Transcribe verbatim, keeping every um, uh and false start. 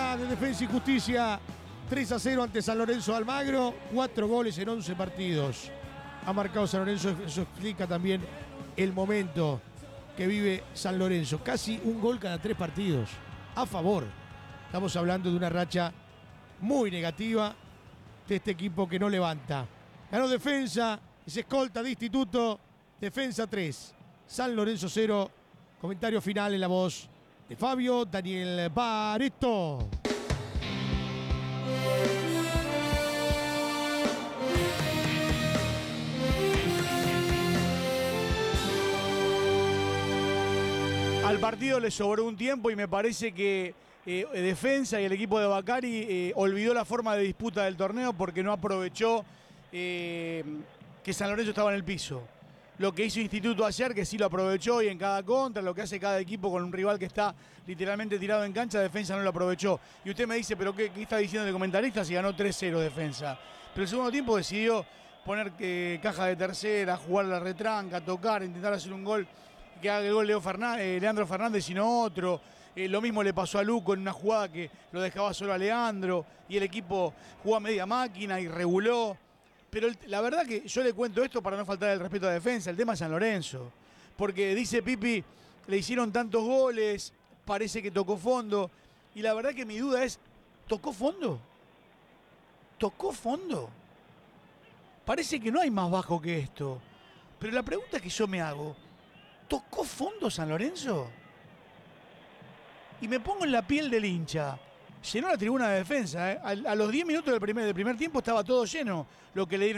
victoria de Defensa y Justicia tres a cero ante San Lorenzo de Almagro, cuatro goles en once partidos. Ha marcado San Lorenzo, eso explica también el momento que vive San Lorenzo. Casi un gol cada tres partidos, a favor. Estamos hablando de una racha muy negativa de este equipo que no levanta. Ganó Defensa, es escolta de Instituto, Defensa tres, San Lorenzo cero. Comentario final en la voz de Fabio Daniel Barreto. Al partido le sobró un tiempo y me parece que eh, Defensa y el equipo de Bacari eh, olvidó la forma de disputa del torneo porque no aprovechó eh, que San Lorenzo estaba en el piso. Lo que hizo Instituto ayer, que sí lo aprovechó, y en cada contra, lo que hace cada equipo con un rival que está literalmente tirado en cancha, Defensa no lo aprovechó. Y usted me dice, ¿pero qué, qué está diciendo el comentarista si ganó tres cero Defensa? Pero el segundo tiempo decidió poner eh, caja de tercera, jugar la retranca, tocar, intentar hacer un gol, que haga el gol Leo Fernández, eh, Leandro Fernández y no otro. Eh, lo mismo le pasó a Luco en una jugada que lo dejaba solo a Leandro, y el equipo jugó a media máquina y reguló. Pero el, la verdad que yo le cuento esto para no faltar el respeto a Defensa, el tema es San Lorenzo. Porque dice Pipi, le hicieron tantos goles, parece que tocó fondo. Y la verdad que mi duda es, ¿tocó fondo? ¿Tocó fondo? Parece que no hay más bajo que esto. Pero la pregunta que yo me hago, ¿tocó fondo San Lorenzo? Y me pongo en la piel del hincha. Llenó la tribuna de Defensa, ¿eh? A, a los diez minutos del primer, del primer tiempo estaba todo lleno. Lo que le dieron